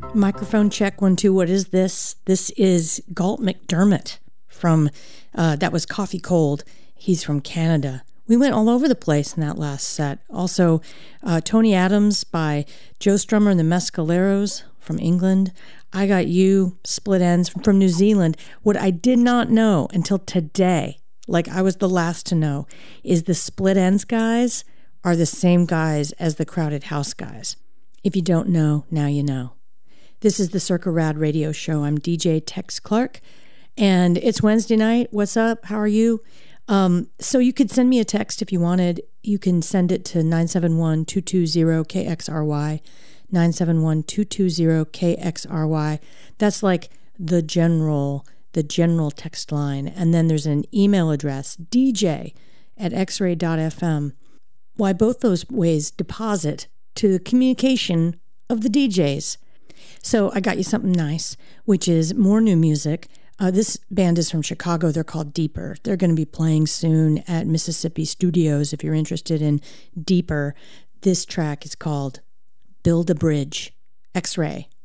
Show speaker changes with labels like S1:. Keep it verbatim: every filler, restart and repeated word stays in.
S1: Microphone check, one, two. What is this? This is Galt McDermott from, uh, that was Coffee Cold. He's from Canada. We went all over the place in that last set. Also, uh, Tony Adams by Joe Strummer and the Mescaleros from England. I Got You, Split Ends from New Zealand. What I did not know until today, like I was the last to know, is the Split Ends guys are the same guys as the Crowded House guys. If you don't know, now you know. This is the Circa Rad radio show. I'm D J Tex Clark, and it's Wednesday night. What's up? How are you? Um, so you could send me a text if you wanted. You can send it to nine seven one, two two zero, K X R Y, nine seven one, two two zero, K X R Y. That's like the general, the general text line. And then there's an email address, D J at x ray dot f m. Why, both those ways deposit to the communication of the D Js. So I got you something nice, which is more new music. Uh, this band is from Chicago. They're called Deeper. They're going to be playing soon at Mississippi Studios if you're interested in Deeper. This track is called Build a Bridge, X-Ray.